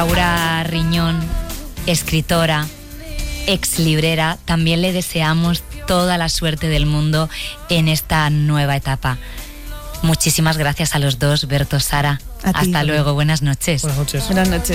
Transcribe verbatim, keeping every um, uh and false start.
Laura Riñón, escritora, ex librera, también le deseamos toda la suerte del mundo en esta nueva etapa. Muchísimas gracias a los dos, Berto, Sara. A ti. Hasta luego, buenas noches. Buenas noches. Buenas noches.